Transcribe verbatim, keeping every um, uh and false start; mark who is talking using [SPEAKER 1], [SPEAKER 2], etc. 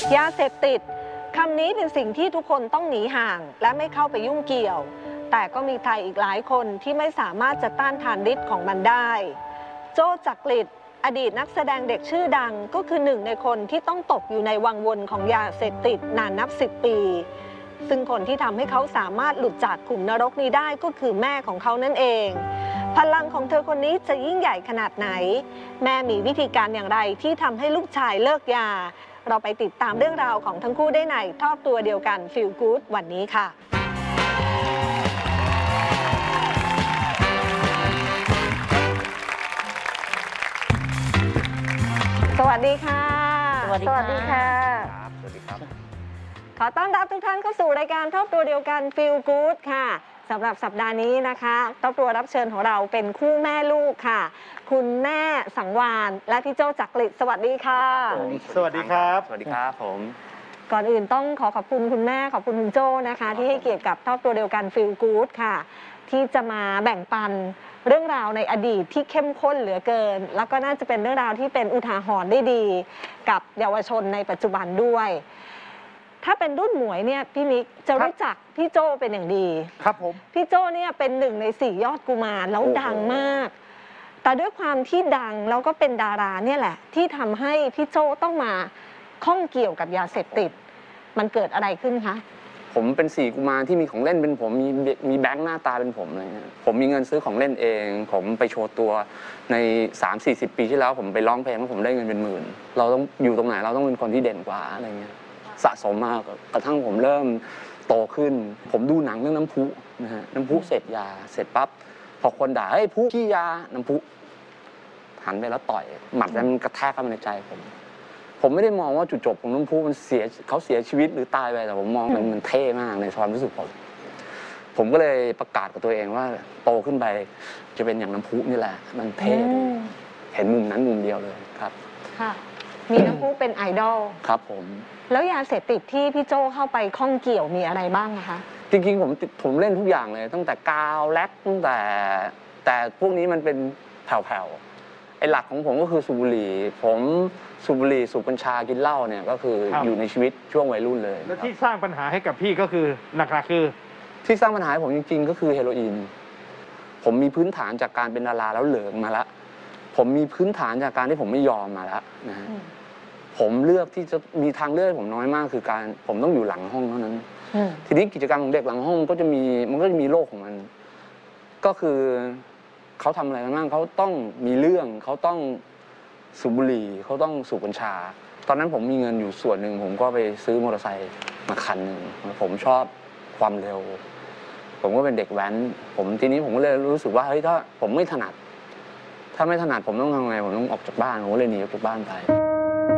[SPEAKER 1] ยาเสพติดคำนี้เป็นสิ่งที่ทุกคนต้องหนีห่างและไม่เข้าไปยุ่งเกี่ยวแต่ก็มีใครอีกหลายคนที่ไม่สามารถจะต้านทานฤทธิ์ของมันได้โจ้จักริดอดีตนักแสดงเด็กชื่อดังก็คือหนึ่งในคนที่ต้องตกอยู่ในวังวนของยาเสพติดนานนับสิบปีซึ่งคนที่ทำให้เขาสามารถหลุดจากขุมนรกนี้ได้ก็คือแม่ของเขานั่นเองพลังของเธอคนนี้จะยิ่งใหญ่ขนาดไหนแม่มีวิธีการอย่างไรที่ทำให้ลูกชายเลิกยาเราไปติดตามเรื่องราวของทั้งคู่ได้ในทอบตัวเดียวกัน Feel Good วันนี้ค่ะสวัสดีค่ะ
[SPEAKER 2] สวัสดีค่ะ
[SPEAKER 3] สวัสดีครับ
[SPEAKER 1] ขอต้อนรับทุกท่านเข้าสู่รายการทอบตัวเดียวกัน Feel Good ค่ะสำหรับสัปดาห์นี้นะคะทอบตัวรับเชิญของเราเป็นคู่แม่ลูกค่ะคุณแม่สังวาลและพี่โจ้จักริดสวัสดีค่ะ
[SPEAKER 3] สวัสดีครับสวัสดีครับผม
[SPEAKER 1] ก่อนอื่นต้องขอขอบคุณคุณแม่ขอบคุณคุณโจ้นะคะที่ให้เกียรติกับทอบตัวเดียวกัน Feel Good ค่ะที่จะมาแบ่งปันเรื่องราวในอดีตที่เข้มข้นเหลือเกินแล้วก็น่าจะเป็นเรื่องราวที่เป็นอุทาหรณ์ได้ดีกับเยาวชนในปัจจุบันด้วยถ้าเป็นรุ่นหมวยเนี่ยพี่มิกจะรู้จักพี่โจ้เป็นอย่างดี
[SPEAKER 3] ครับผม
[SPEAKER 1] พี่โจ้เนี่ยเป็นหนึ่งในสี่ยอดกุมารแล้วดังมากแต่ด้วยความที่ดังแล้วก็เป็นดาราเนี่ยแหละที่ทำให้พี่โจ้ต้องมาข้องเกี่ยวกับยาเสพติดมันเกิดอะไรขึ้นคะ
[SPEAKER 2] ผมเป็นสี่กุมารที่มีของเล่นเป็นผมมีมีแบงค์หน้าตาเป็นผมอะไรเงี้ยผมมีเงินซื้อของเล่นเองผมไปโชว์ตัวใน สามสี่สิบ ปีที่แล้วผมไปร้องเพลงแล้วผมได้เงินเป็นหมื่นเราต้องอยู่ตรงไหนเราต้องเป็นคนที่เด่นกว่าอะไรเงี้ยสะสมมากกระทั่งผมเริ่มโตขึ้นผมดูหนังเรื่องน้ำพุนะฮะน้ำพุเสร็จยาเสร็จปั๊บพอคนด่าเฮ้ยพุขี้ยาน้ำพุหันไปแล้วต่อยหมัดนั้นกระแทกเข้ามาในใจผมผมไม่ได้มองว่าจุดจบของน้ำพุมันเสียเขาเสียชีวิตหรือตายไปแต่ผมมองมันมันเท่มากในความรู้สึกผมผมก็เลยประกาศกับตัวเองว่าโตขึ้นไปจะเป็นอย่างน้ำพุนี่แหละมันเท่ดีเห็นมุมนั้นมุมเดียวเลยครับ
[SPEAKER 1] ค่ะมีน้ำพุเป็นไอดอล
[SPEAKER 2] ครับผม
[SPEAKER 1] แล้วยาเสพติดที่พี่โจ้เข้าไปข้องเกี่ยวมีอะไรบ้างคะ
[SPEAKER 2] จริงๆผมผมเล่นทุกอย่างเลยตั้งแต่กาวแล็กตั้งแต่แต่พวกนี้มันเป็นแผ่วๆไอ้หลักของผมก็คือสูบบุหรี่ผมสูบบุหรี่สูบกัญชากินเหล้าเนี่ยก็คืออยู่ในชีวิตช่วงวัยรุ่นเลย
[SPEAKER 3] แล้วที่สร้างปัญหาให้กับพี่ก็คือหลักๆคือ
[SPEAKER 2] ที่สร้างปัญหาให้ผมจริงๆก็คือเฮโรอีนผมมีพื้นฐานจากการเป็นดาราแล้วเหลิงมาแล้วผมมีพื้นฐานจากการที่ผมไม่ยอมมาแล้วนะฮะผมเลือกที่จะมีทางเลือกผมน้อยมากคือการผมต้องอยู่หลังห้องเท่านั้นทีนี้กิจกรรมของเด็กหลังห้องก็จะมีมันก็จะมีโลกของมันก็คือเขาทำอะไรกันบ้างเขาต้องมีเรื่องเขาต้องสูบบุหรี่เขาต้องสูบกัญชาตอนนั้นผมมีเงินอยู่ส่วนหนึ่งผมก็ไปซื้อมอเตอร์ไซค์มาคันหนึ่งผมชอบความเร็วผมก็เป็นเด็กแว้นผมทีนี้ผมก็เลยรู้สึกว่าเฮ้ยถ้าผมไม่ถนัดถ้าไม่ถนัดผมต้องทำไงผมต้องออกจากบ้านผมก็เลยหนีออกจากบ้านไป